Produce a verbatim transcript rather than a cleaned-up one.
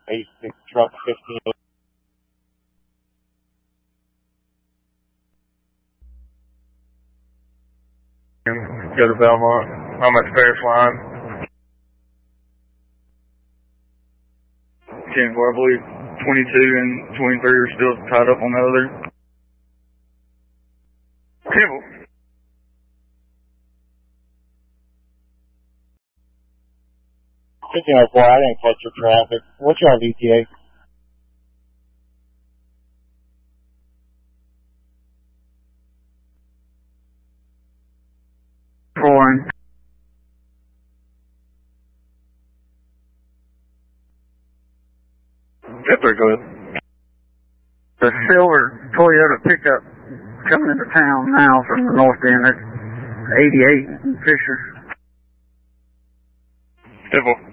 basic truck fifteen. Go to Belmont. I'm at Ferris Line. ten four, I believe twenty-two and twenty-three are still tied up on that other. Temple. fifteen oh four, I didn't catch your traffic. What's your E T A? Foreign. That's pretty good. The silver Toyota pickup coming into town now from the north end. That's eighty-eight Fisher. Temple.